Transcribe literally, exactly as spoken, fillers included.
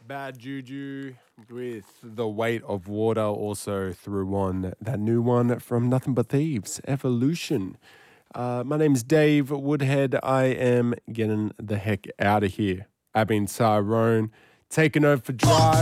Bad Juju with The Weight of Water. Also threw on that new one from Nothing But Thieves, Evolution. Uh, my name's Dave Woodhead. I am getting the heck out of here. Abby and Tyrone taking over for Drive.